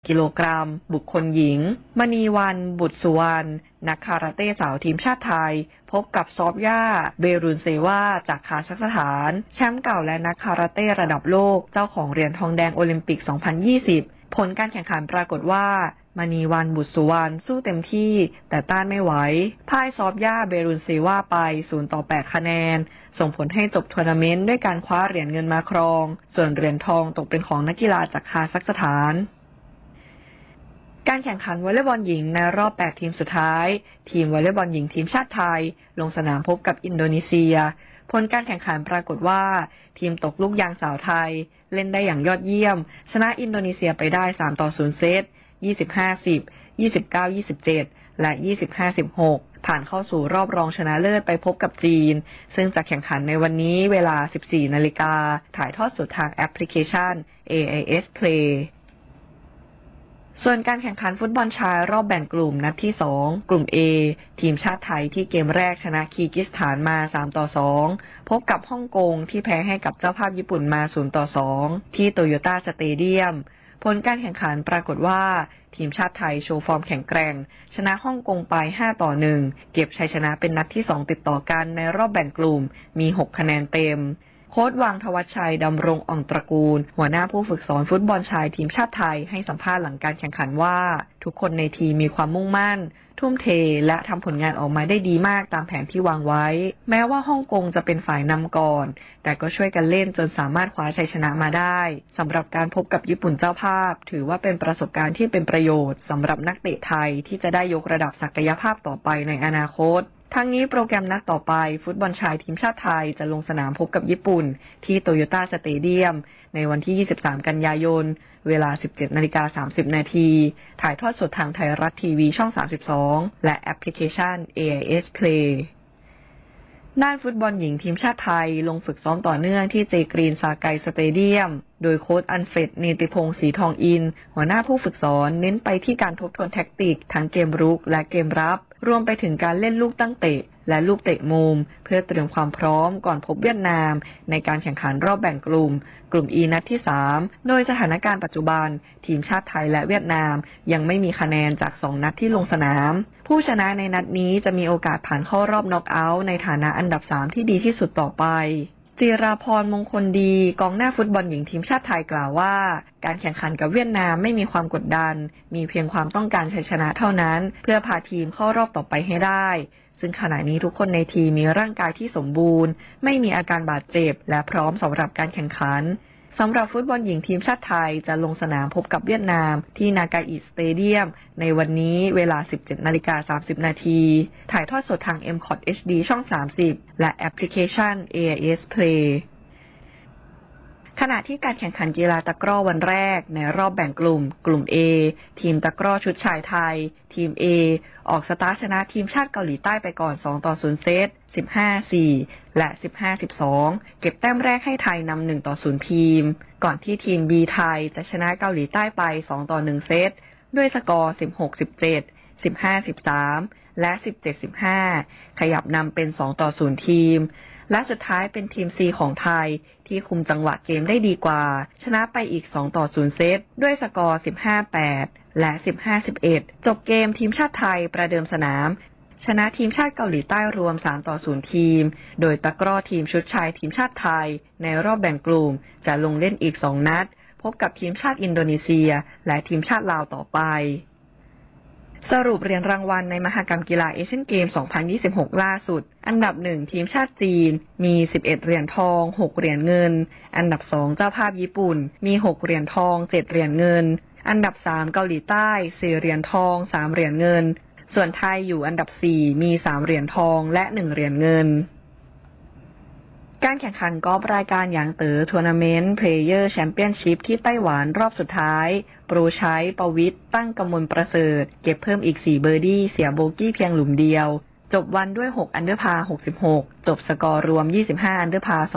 กิโลกรัมบุคคลหญิงมณีวรรณบุตรสุวรรณนักคาราเต้สาวทีมชาติไทยพบกับซอฟย่าเบรุนเซวาจากคาซัคสถานแชมป์เก่าและนักคาราเต้ระดับโลกเจ้าของเหรียญทองแดงโอลิมปิก 2020 ผลการแข่งขันปรากฏว่ามณีวรรณบุตรสุวรรณสู้เต็มที่แต่ต้านไม่ไหวพ่ายซอฟย่าเบรุนเซวาไป0-8 คะแนนส่งผลให้จบทัวร์นาเมนต์ด้วยการคว้าเหรียญเงินมาครองส่วนเหรียญทองตกเป็นของนักกีฬาจากคาซัคสถานการแข่งขันวอลเลย์บอลหญิงในรอบ8ทีมสุดท้ายทีมวอลเลย์บอลหญิงทีมชาติไทยลงสนามพบกับอินโดนีเซียผลการแข่งขันปรากฏว่าทีมตกลูกยางสาวไทยเล่นได้อย่างยอดเยี่ยมชนะอินโดนีเซียไปได้3-0เซต25-10 29-27 และ 25-16 ผ่านเข้าสู่รอบรองชนะเลิศไปพบกับจีนซึ่งจะแข่งขันในวันนี้เวลา 14 นาฬิกาถ่ายทอดสดทางแอปพลิเคชัน AIS Playส่วนการแข่งขันฟุตบอลชายรอบแบ่งกลุ่มนัดที่2กลุ่ม A ทีมชาติไทยที่เกมแรกชนะคีร์กิสถานมา3-2พบกับฮ่องกงที่แพ้ให้กับเจ้าภาพญี่ปุ่นมา0-2ที่โตโยต้าสเตเดียมผลการแข่งขันปรากฏว่าทีมชาติไทยโชว์ฟอร์มแข็งแกร่งชนะฮ่องกงไป5-1เก็บชัยชนะเป็นนัดที่2ติดต่อกันในรอบแบ่งกลุ่มมี6คะแนนเต็มโค้ชวังทวัชชัยดำรงอ่องตระกูลหัวหน้าผู้ฝึกสอนฟุตบอลชายทีมชาติไทยให้สัมภาษณ์หลังการแข่งขันว่าทุกคนในทีมมีความมุ่งมั่นทุ่มเทและทำผลงานออกมาได้ดีมากตามแผนที่วางไว้แม้ว่าฮ่องกงจะเป็นฝ่ายนำก่อนแต่ก็ช่วยกันเล่นจนสามารถคว้าชัยชนะมาได้สำหรับการพบกับญี่ปุ่นเจ้าภาพถือว่าเป็นประสบการณ์ที่เป็นประโยชน์สำหรับนักเตะไทยที่จะได้ยกระดับศักยภาพต่อไปในอนาคตทั้งนี้โปรแกรมนัดต่อไปฟุตบอลชายทีมชาติไทยจะลงสนามพบกับญี่ปุ่นที่โตโยต้าสเตเดียมในวันที่23กันยายนเวลา 17:30 น.ถ่ายทอดสดทางไทยรัฐทีวีช่อง32และแอปพลิเคชัน AIS Play ด้านฟุตบอลหญิงทีมชาติไทยลงฝึกซ้อมต่อเนื่องที่เจกรีนซาไกสเตเดียมโดยโค้ชอันเฟรดเนติพงศ์ศรีทองอินหัวหน้าผู้ฝึกสอนเน้นไปที่การทบทวนแท็กติกทั้งเกมรุกและเกมรับรวมไปถึงการเล่นลูกตั้งเตะและลูกเตะมุมเพื่อเตรียมความพร้อมก่อนพบเวียดนามในการแข่งขันรอบแบ่งกลุ่ม E นัดที่3โดยสถานการณ์ปัจจุบันทีมชาติไทยและเวียดนามยังไม่มีคะแนนจาก2นัดที่ลงสนามผู้ชนะในนัดนี้จะมีโอกาสผ่านเข้ารอบน็อกเอาท์ในฐานะอันดับ3ที่ดีที่สุดต่อไปจิราพรมงคลดีกองหน้าฟุตบอลหญิงทีมชาติไทยกล่าวว่าการแข่งขันกับเวียดนามไม่มีความกดดันมีเพียงความต้องการชัยชนะเท่านั้นเพื่อพาทีมเข้ารอบต่อไปให้ได้ซึ่งขณะนี้ทุกคนในทีมมีร่างกายที่สมบูรณ์ไม่มีอาการบาดเจ็บและพร้อมสำหรับการแข่งขันสำหรับฟุตบอลหญิงทีมชาติไทยจะลงสนามพบกับเวียดนามที่นากาอิสเตเดียมในวันนี้เวลา 17:30 น.ถ่ายทอดสดทาง MCOT HD ช่อง30และแอปพลิเคชัน AIS Play ขณะที่การแข่งขันกีฬาตะกร้อวันแรกในรอบแบ่งกลุ่ม A ทีมตะกร้อชุดชายไทยทีม A ออกสตาร์ทชนะทีมชาติเกาหลีใต้ไปก่อน2-0เซต15-4 และ 15-12 เก็บแต้มแรกให้ไทยนำ1-0ทีมก่อนที่ทีม B ไทยจะชนะเกาหลีใต้ไป2-1เซตด้วยสกอร์16-17 15-13 และ 17-15 ขยับนำเป็น2-0ทีมและสุดท้ายเป็นทีม C ของไทยที่คุมจังหวะเกมได้ดีกว่าชนะไปอีก2-0เซตด้วยสกอร์15-8 และ 15-11 จบเกมทีมชาติไทยประเดิมสนามชนะทีมชาติเกาหลีใต้รวม3-0ทีมโดยตะกร้อทีมชุดชายทีมชาติไทยในรอบแบ่งกลุ่มจะลงเล่นอีก2นัดพบกับทีมชาติอินโดนีเซียและทีมชาติลาวต่อไปสรุปเหรียญรางวัลในมหกรรมกีฬาเอเชียนเกม 2026 ล่าสุดอันดับ1ทีมชาติจีนมี11เหรียญทอง6เหรียญเงินอันดับ2เจ้าภาพญี่ปุ่นมี6เหรียญทอง7เหรียญเงินอันดับ3เกาหลีใต้4เหรียญทอง3เหรียญเงินส่วนไทยอยู่อันดับ4มี3เหรียญทองและ1เหรียญเงินการแข่งขันกอล์ฟรายการหยางเต๋อทัวร์นาเมนต์เพลเยอร์แชมเปี้ยนชิพที่ไต้หวันรอบสุดท้ายโปรชัยประวิตรตั้งกมลประเสริฐเก็บเพิ่มอีก4เบอร์ดี้เสียโบกี้เพียงหลุมเดียวจบวันด้วย6อันเดอร์พาร์66จบสกอร์รวม25อันเดอร์พาร์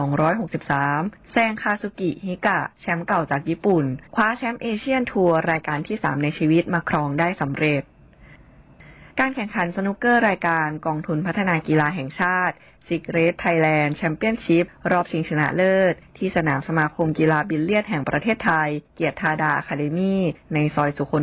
263แซงคาซุกิฮิกะแชมป์เก่าจากญี่ปุ่นคว้าแชมป์เอเชียนทัวร์รายการที่3ในชีวิตมาครองได้สำเร็จการแข่งขันสนุกเกอร์รายการกองทุนพัฒนากีฬาแห่งชาติSecret Thailand Championship รอบชิงชนะเลิศที่สนามสมาคมกีฬาบิลเลียดแห่งประเทศไทยเกียรติธาดาอะคาเดมี่ในซอยสุคน